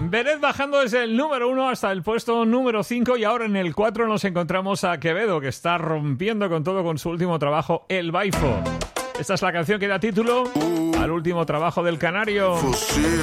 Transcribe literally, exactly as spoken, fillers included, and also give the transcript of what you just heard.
Beret bajando desde el número uno hasta el puesto número cinco y ahora en el cuatro nos encontramos a Quevedo, que está rompiendo con todo con su último trabajo, El Baifo. Esta es la canción que da título al último trabajo del canario.